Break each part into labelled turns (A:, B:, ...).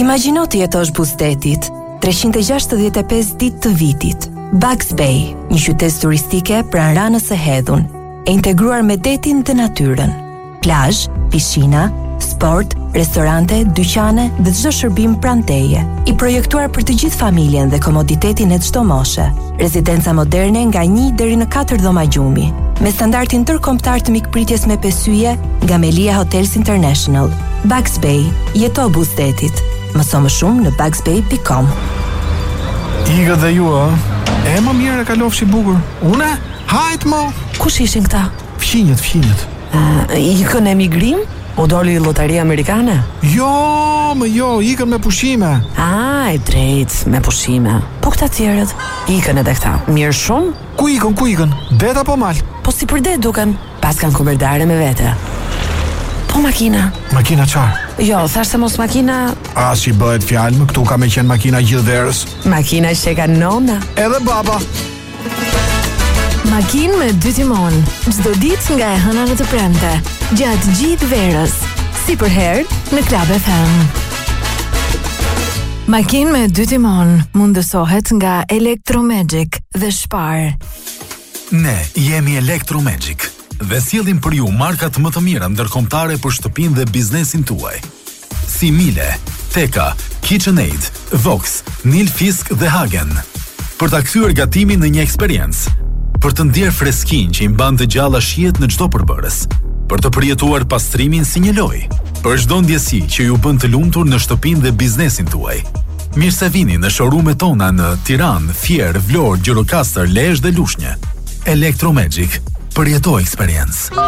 A: Imagjino të jetosh buzëdetit, 365 ditë të vitit. Bugs Bay, një qytet turistike pranë Ranës së Hedhun, e integruar me detin dhe natyrën. Plazh, piscina, sport, restorante, dyqane dhe çdo shërbim pranë teje. I projektuar për të gjithë familjen dhe komoditetin e çdo moshe. Rezidenca moderne nga 1 deri në 4 dhoma gjumi, me standardin ndërkombëtar të mikpritjes me pesyje nga Melia Hotels International. Bugs Bay, jeto buzëdetit. Mëso më shumë në bugsbay.com.
B: Iga dhe ju, a? E më mirë e kalofshi bukur. Une? Hajt mo!
A: Kush ishin këta?
B: Fqinjet.
A: Ikën emigrim? U doli lotaria amerikane?
B: Jo, ikën me pushime.
A: E drejt, me pushime. Po këta tjerët? Ikën edhe këta. Mirë shumë?
B: Ku ikën? Det apo mal?
A: Po si për det duken? Pas kanë kuberdare me vete. Po makina?
B: Makina qarë?
A: Jo, thash se mos makina...
B: As i bëhet fjalë, më këtu ka me qenë makina gjithë verës.
A: Makina që ka nona.
B: Edhe baba.
C: Makinë me 2 timon. Çdo ditë nga e hëna në të premte, gjatë gjithë verës. Si për herë në Club FM. Makinë me 2 timon mundësohet nga Electromagic dhe Spar.
D: Ne jemi Electromagic dhe sjellim për ju markat më të mira ndërkombëtare për shtëpinë dhe biznesin tuaj. Si Miele, Teka, KitchenAid, Vox, Nilfisk dhe Hagen. Për ta kthyer gatimin në një eksperiencë, për të ndjer freskinë që i mban të gjalla shihet në çdo përbërës, për të përjetuar pastrimin si një lojë, për çdo ndjesi që ju bën të lumtur në shtëpinë dhe biznesin tuaj. Mirë se vini në showroom-et tona në Tiranë, Fier, Vlorë, Gjirokastër, Lezhë dhe Lushnjë. Electromagic, përjeto eksperiencë.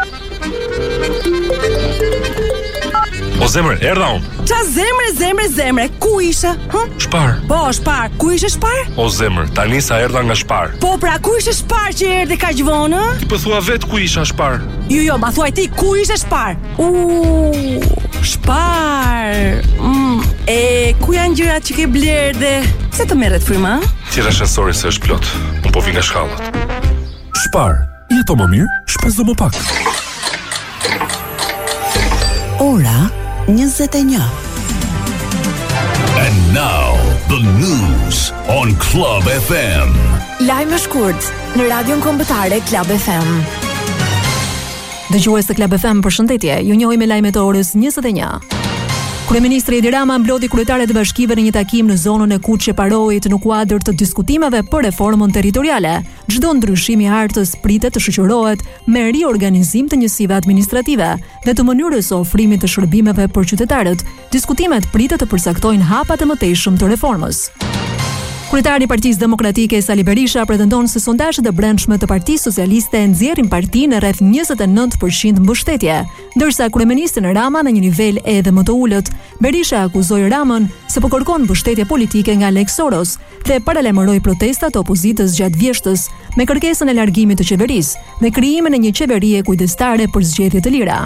E: O zemre, erdha unë.
F: Qa zemre, ku ishe?
E: Shpar.
F: Po, Shpar, ku ishe Shpar?
E: O zemre, tani sa erdha nga Shpar.
F: Po, pra, ku ishe Shpar që erdhe kaq vonë?
E: Ti po thua vet ku isha Shpar.
F: Jo, ma thuaj ti, ku ishe Shpar? Shpar. E, ku janë gjërat që ke blerë dhe... Se të merret fryma?
E: Tira shësori se është plot. Unë po vi nga shkallët.
D: Shpar, jeto më mirë, shpezo më pak.
G: Ora 21.
H: And now, the news on Club FM.
C: Lajme shkurt në radion kombëtare Club FM.
I: Dëgjues të Club FM, përshëndetje. Ju njohim me lajmet e orës 21. Kryeministri Edi Rama mblodhi kryetarët e bashkive në një takim në zonën e Kuçeparoit në kuadër të diskutimeve për reformën territoriale. Çdo ndryshim i hartës pritet të shoqërohet me riorganizim të njësive administrative dhe të mënyrës së ofrimit të shërbimeve për qytetarët. Diskutimet pritet të përcaktojnë hapat e mëtejshëm të reformës. Kryetari i Partisë Demokratike Sali Berisha pretendon se sondazhet e brendshme të Partisë Socialiste nxjerrin partinë rreth 29% mbështetje, ndërsa kryeministin Rama në një nivel edhe më të ulët. Berisha akuzoi Ramën se po kërkon mbështetje politike nga Alex Soros dhe paralajmëroi protestat e opozitës gjatë vjeshtës me kërkesën e largimit të qeverisë dhe krijimin e një qeverie kujdestare për zgjedhje të lira.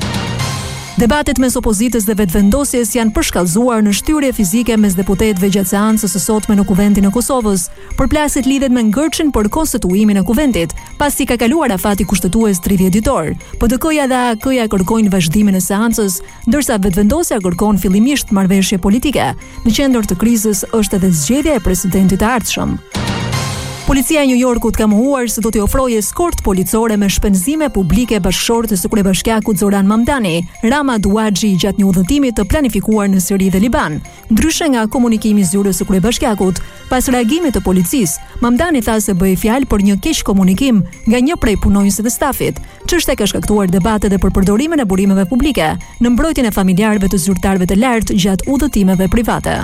I: Debatet mes opozitës dhe vetëvendosjes janë përshkallëzuar në shtyrje fizike mes deputetëve gjatë seancës së sotme në Kuventin e Kosovës. Përplasjet lidhet me ngërçin për konstituimin e Kuventit, pasi ka kaluar afati kushtetues 30 ditor. PDK-ja dhe AK-ja kërkojnë vazhdimin e seancës, ndërsa vetëvendosja kërkon fillimisht marrëveshje politike. Në qendër të krizës është edhe zgjedhja e presidentit të ardhshëm. Policia e New Yorkut ka mohuar se do t'i ofrojë eskort policore me shpenzime publike bashkëshortes së kryebashkiakut Zoran Mamdani, Rama Duaxhi, gjatë një udhëtimi të planifikuar në Siri dhe Liban. Ndryshe nga komunikimi i zyrës së kryebashkiakut, pas reagimit të policisë, Mamdani tha se bëhej fjalë për një keq komunikim nga një prej punonjësve të stafit. Çështja ka shkaktuar debate edhe për përdorimin e burimeve publike në mbrojtjen e familjarëve të zyrtarëve të lartë gjatë udhëtimeve private.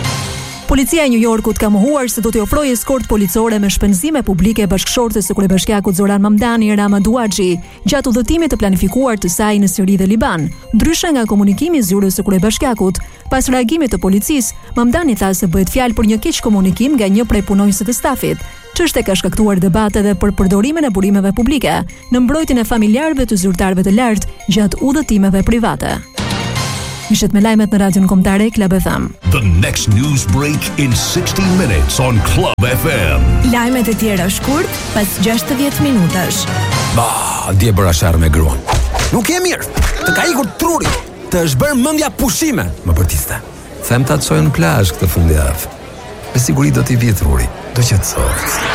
I: Policia e New Yorkut ka mohuar se do t'i ofrojë eskort policore me shpenzime publike bashkëshortes së kryebashkiakut Zoran Mamdani, Rama Duaxhi, gjatë udhëtimit të planifikuar të saj në Siri dhe Liban. Ndryshe nga komunikimi i zyrës së kryebashkiakut, pas reagimit të policisë, Mamdani tha se bëhet fjalë për një keq komunikim nga një prej punonjësve të stafit. Çështja ka shkaktuar debate edhe për përdorimin e burimeve publike në mbrojtjen e familjarëve të zyrtarëve të lartë gjatë udhëtimeve private. Ishet me lajmet në radion kombëtare Club FM.
H: The next news break in 60 minutes on Club FM.
C: Lajmet e tjera shkurt pas 60 minutash.
J: Dje bëra sharr me gruan. Nuk e mirë. Të ka ikur truri. Të është bërë mendja pushime. Më bërtiste. Them ta çojnë në plazh këtë fundjavë. Me siguri do t'i vi truri. Do qetësohet.